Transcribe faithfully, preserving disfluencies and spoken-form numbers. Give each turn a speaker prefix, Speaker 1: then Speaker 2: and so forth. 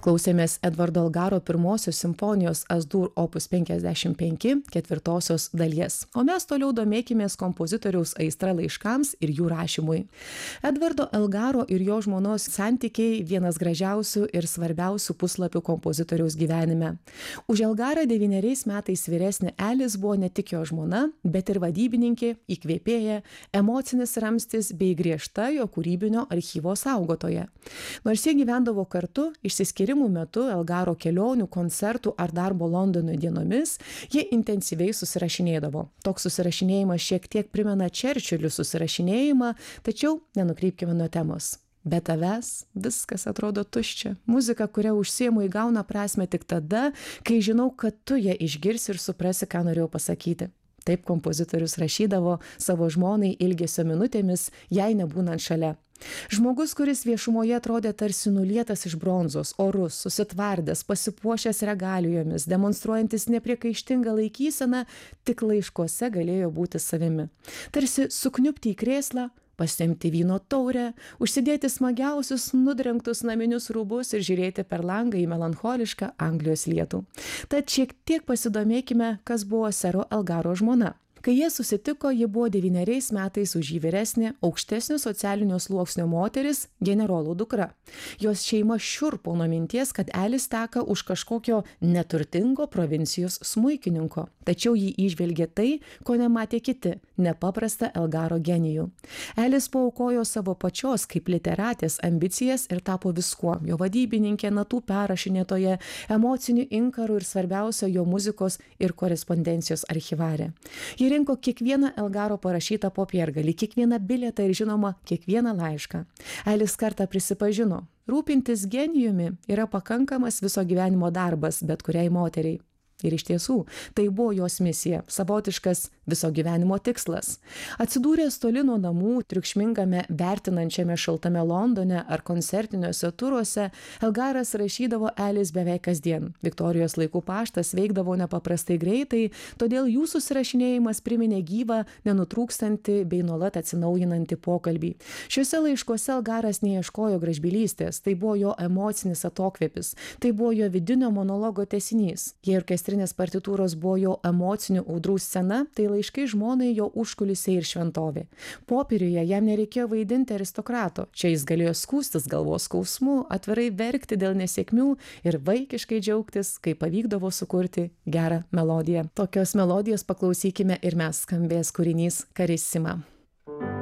Speaker 1: Klausėmės Edvardo Algaro pirmosios simfonijos As-Dur opus penkiasdešimt penki ketvirtosios dalies, o mes toliau domėkimės kompozitoriaus aistra laiškams ir jų rašymui. Edvardo Algaro ir jo žmonos santykiai vienas gražiausių ir svarbiausių puslapių kompozitoriaus gyvenime. Už Algarą devyneriais metais vyresnė Elis buvo ne tik jo žmona, bet ir vadybininkė, įkvėpėja, emocinis ramstis bei griežta jo kūrybinio archyvo saugotoja. Nors jie gyvendavo kartu, išsiskirimų metu, Algaro kelionių, koncertų ar darbo Londono dienomis, jie intensyviai susirašinėdavo. Toks susirašinėjimas šiek tiek primena Čerčilių susirašinėjimą, tačiau nenukrypkime nuo temos. Be tavęs viskas atrodo tuščia. Muzika, kurią užsiimu, įgauna prasme tik tada, kai žinau, kad tu ją išgirsi ir suprasi, ką norėjau pasakyti. Taip kompozitorius rašydavo savo žmonai ilgesio minutėmis, jai nebūnant šalia. Žmogus, kuris viešumoje atrodė tarsi nulietas iš bronzos, orus, susitvardęs, pasipuošęs regalijomis, demonstruojantis nepriekaištingą laikyseną, tik laiškuose galėjo būti savimi. Tarsi sukniupti į krėslą, pasiimti vyno taurę, užsidėti smagiausius nudrengtus naminius rūbus ir žiūrėti per langą į melancholišką Anglijos lietų. Tad šiek tiek pasidomėkime, kas buvo sero Algaro žmona. Kai jie susitiko, ji buvo devyneriais metais už jį vyresnė, aukštesnio socialinio sluoksnio moteris, generolo dukra. Jos šeima šiurpo nuo minties, kad Elis teka už kažkokio neturtingo provincijos smuikininko. Tačiau jį įžvelgė tai, ko nematė kiti – nepaprastą Algaro genijų. Elis paaukojo savo pačios kaip literatės ambicijas ir tapo viskuo – jo vadybininkė, natų perrašinėtoje, emocinių inkarų ir svarbiausia jo muzikos ir korespondencijos archyvarė. Ji rinko kiekvieną Algaro parašytą popiergalį, kiekvieną bilietą ir žinoma, kiekvieną laišką. Elis kartą prisipažino, rūpintis genijumi yra pakankamas viso gyvenimo darbas bet kuriai moteriai. Ir iš tiesų, tai buvo jos misija, savotiškas viso gyvenimo tikslas. Atsidūręs toli nuo namų, triukšmingame, vertinančiame šaltame Londone ar koncertiniuose turuose, Algaras rašydavo Elis beveik kasdien. Viktorijos laikų paštas veikdavo nepaprastai greitai, todėl jų susirašinėjimas priminė gyvą, nenutrūkstantį bei nuolat atsinaujinantį pokalbį. Šiuose laiškuose Algaras neieškojo gražbylystės, tai buvo jo emocinis atokvėpis, tai buvo jo vidinio monologo tęsinys. Jei orkestrinės partitūros buvo jo emocinių audrų scena, tai laiškai žmonai jo užkulisiai ir šventovė. Popieriuje jam nereikėjo vaidinti aristokrato. Čia jis galėjo skųstis galvos skausmu, atvirai verkti dėl nesėkmių ir vaikiškai džiaugtis, kai pavykdavo sukurti gerą melodiją. Tokios melodijos paklausykime ir mes, skambės kūrinys Carissima.